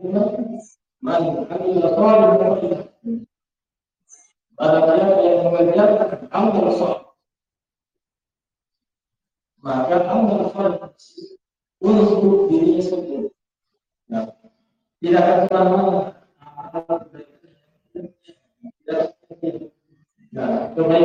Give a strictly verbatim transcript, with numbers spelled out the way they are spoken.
Man amila salihan barang siapa yang mengerjakan amal saleh, maka amal saleh untuk dirinya sendiri. Nah, tidak akan pernah. Nah, kebaikan